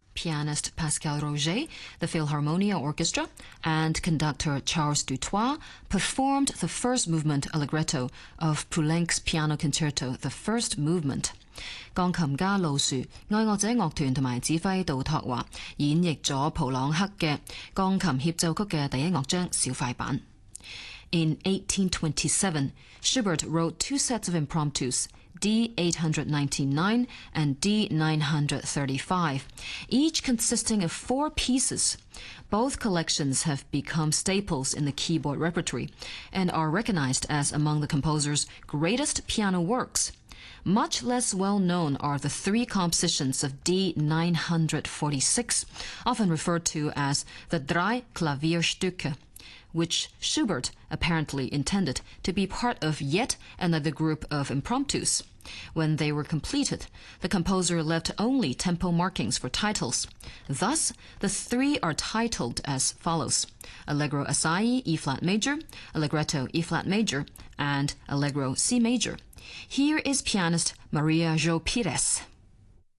pianist Pascal Roger, the Philharmonia Orchestra, and conductor Charles Dutoit performed the first movement allegretto of Poulenc's Piano Concerto, the first movement. 鋼琴家路樹、愛樂者樂團同埋指揮杜托華演繹咗普朗克嘅鋼琴協奏曲嘅第一樂章小快板。In 1827, Schubert wrote two sets of impromptus, D899 and D935, each consisting of 4 pieces. Both collections have become staples in the keyboard repertory and are recognized as among the composer's greatest piano works. Much less well-known are the 3 compositions of D946, often referred to as the Drei Klavierstücke, which Schubert apparently intended to be part of yet another group of impromptus. When they were completed, the composer left only tempo markings for titles. Thus, the 3 are titled as follows: Allegro assai E-flat major, Allegretto E-flat major, and Allegro C major. Here is pianist Maria Jo Pires.